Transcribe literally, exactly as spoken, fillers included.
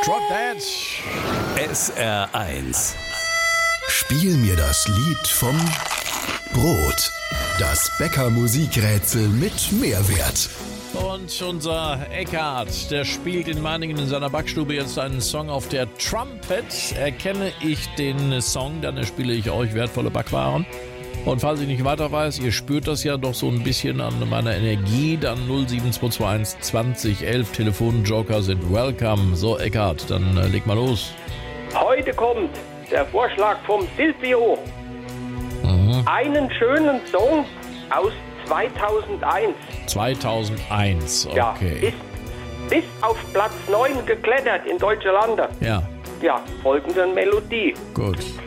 Drop That. S R eins. Spiel mir das Lied vom Brot. Das Bäcker-Musikrätsel mit Mehrwert. Und unser Eckhard, der spielt in Meiningen in seiner Backstube jetzt einen Song auf der Trumpet. Erkenne ich den Song, dann erspiele ich euch wertvolle Backwaren. Und falls ich nicht weiter weiß, ihr spürt das ja doch so ein bisschen an meiner Energie, dann null sieben zwei zwei eins zwanzig elf Telefonjoker sind welcome. So, Eckhard, dann äh, leg mal los. Heute kommt der Vorschlag vom Silvio. Mhm. Einen schönen Song aus zweitausendeins. zweitausendeins, okay. Ja, ist bis auf Platz neun geklettert in deutsche Lande. Ja, Ja, folgende Melodie. gut.